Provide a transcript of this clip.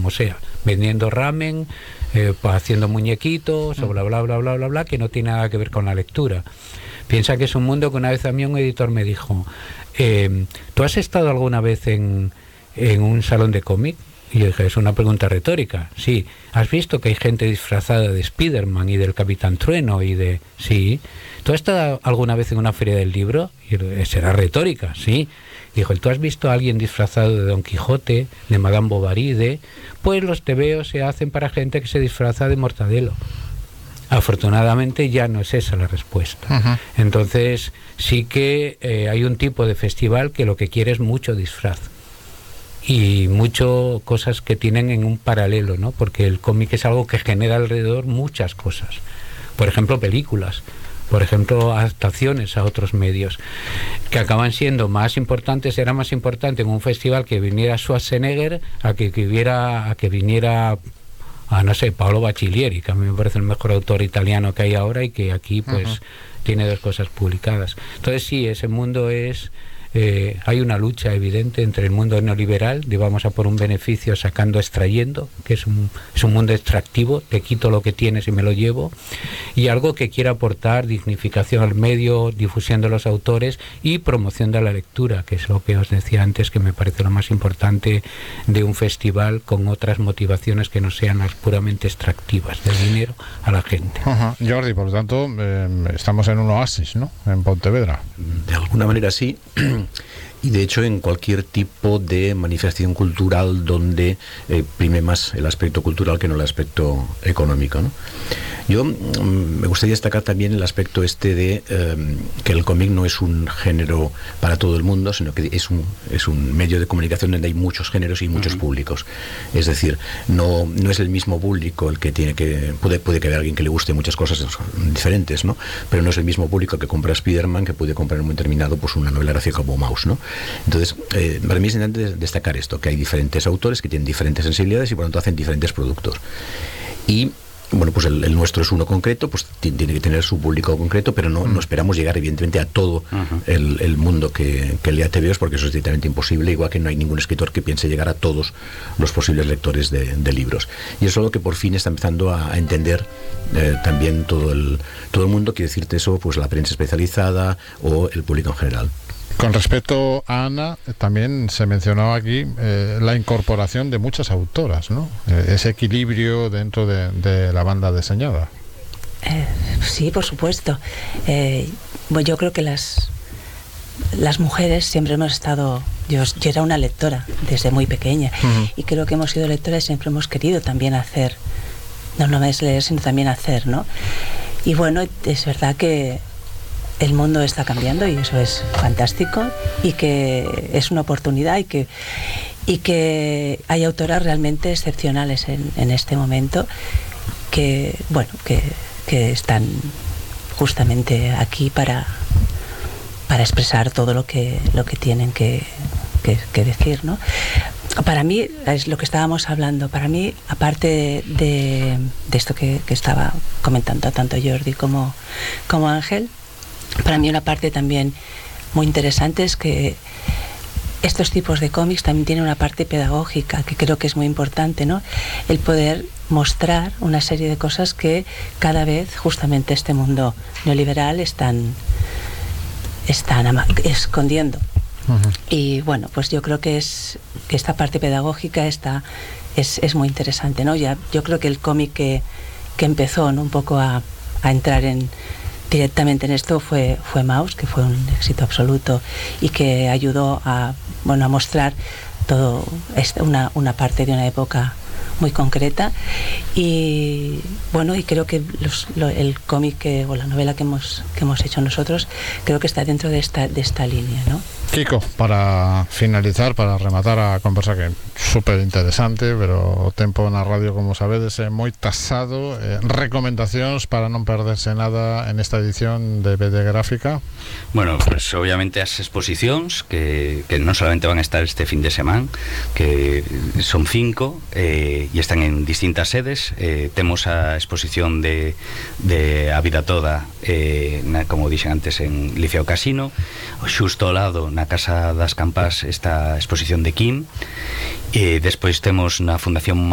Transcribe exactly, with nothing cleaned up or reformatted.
como sea, vendiendo ramen, eh, haciendo muñequitos, o bla, bla, bla, bla, bla, bla, que no tiene nada que ver con la lectura. Piensa que es un mundo que una vez a mí un editor me dijo, eh, ¿tú has estado alguna vez en, en un salón de cómic? Y yo dije, es una pregunta retórica. Sí. ¿Has visto que hay gente disfrazada de Spiderman y del Capitán Trueno y de...? Sí. ¿Tú has estado alguna vez en una feria del libro? Y será retórica, sí. Dijo, ¿tú has visto a alguien disfrazado de Don Quijote, de Madame Bovary, de...? Pues los tebeos se hacen para gente que se disfraza de Mortadelo. Afortunadamente ya no es esa la respuesta. Uh-huh. Entonces sí que eh, hay un tipo de festival que lo que quiere es mucho disfraz y mucho cosas que tienen en un paralelo, ¿no? Porque el cómic es algo que genera alrededor muchas cosas. Por ejemplo, películas, por ejemplo, adaptaciones a otros medios, que acaban siendo más importantes. Era más importante en un festival que viniera Schwarzenegger a que, que, hubiera, a que viniera... a no sé, Paolo Bacilieri, que a mí me parece el mejor autor italiano que hay ahora y que aquí pues uh-huh. tiene dos cosas publicadas. Entonces sí, ese mundo es... Eh, hay una lucha evidente entre el mundo neoliberal, de vamos a por un beneficio sacando, extrayendo, que es un, es un mundo extractivo, te quito lo que tienes y me lo llevo, y algo que quiere aportar dignificación al medio, difusión de los autores y promoción de la lectura, que es lo que os decía antes, que me parece lo más importante de un festival, con otras motivaciones que no sean las puramente extractivas del dinero a la gente. Ajá. Jordi, por lo tanto, eh, estamos en un oasis, ¿no?, en Pontevedra. De alguna manera sí. Y de hecho en cualquier tipo de manifestación cultural donde eh, prime más el aspecto cultural que no el aspecto económico, ¿no? Yo mm, me gustaría destacar también el aspecto este de eh, que el cómic no es un género para todo el mundo, sino que es un, es un medio de comunicación donde hay muchos géneros y muchos uh-huh. públicos. Es decir, no, no es el mismo público el que tiene que... Puede, puede que haya alguien que le guste muchas cosas diferentes, ¿no? Pero no es el mismo público que compra Spiderman que puede comprar en un momento determinado pues, una novela gráfica como Maus, ¿no? Entonces, eh, para mí es importante destacar esto, que hay diferentes autores que tienen diferentes sensibilidades y por lo tanto hacen diferentes productos. Y bueno, pues el, el nuestro es uno concreto, pues tiene que tener su público concreto, pero no, no esperamos llegar evidentemente a todo uh-huh. el, el mundo que, que lea tebeos, porque eso es directamente imposible, igual que no hay ningún escritor que piense llegar a todos los posibles lectores de, de libros. Y eso es lo que por fin está empezando a, a entender eh, también todo el, todo el mundo, quiere decirte eso, pues la prensa especializada o el público en general. Con respecto a Ana, también se mencionó aquí eh, la incorporación de muchas autoras, ¿no? Eh, ese equilibrio dentro de, de la banda diseñada. Eh, sí, por supuesto. Eh, bueno, yo creo que las las mujeres siempre hemos estado... Yo, yo era una lectora desde muy pequeña uh-huh. y creo que hemos sido lectoras y siempre hemos querido también hacer, no no es leer, sino también hacer, ¿no? Y bueno, es verdad que el mundo está cambiando y eso es fantástico y que es una oportunidad y que, y que hay autoras realmente excepcionales en, en este momento que, bueno, que, que están justamente aquí para, para expresar todo lo que, lo que tienen que, que, que decir, ¿no? Para mí, es lo que estábamos hablando, para mí, aparte de, de esto que, que estaba comentando tanto Jordi como, como Ángel, para mí una parte también muy interesante es que estos tipos de cómics también tienen una parte pedagógica que creo que es muy importante, ¿no? El poder mostrar una serie de cosas que cada vez justamente este mundo neoliberal están, están ama- escondiendo. Uh-huh. Y bueno, pues yo creo que es que esta parte pedagógica está, es, es muy interesante, ¿no? Ya, yo creo que el cómic que, que empezó, ¿no?, un poco a, a entrar en directamente en esto fue, fue Maus, que fue un éxito absoluto y que ayudó a, bueno, a mostrar todo esta, una, una parte de una época muy concreta y bueno, y creo que los, lo, el cómic que, o la novela que hemos, que hemos hecho nosotros creo que está dentro de esta, de esta línea, ¿no? Kiko, para finalizar, para rematar a conversa que é super interesante, pero o tempo na radio, como sabedes, é moi tasado. Eh, recomendacións para non perderse nada en esta edición de B D Gráfica? Bueno, pues obviamente as exposicións que, que non solamente van a estar este fin de semana, que son cinco eh, e están en distintas sedes. Eh, temos a exposición de, de A Vida Toda, eh, na, como dixen antes, en Liceo Casino. Xusto ao lado, na Casa das Campas, esta exposición de Kim. E despois temos na Fundación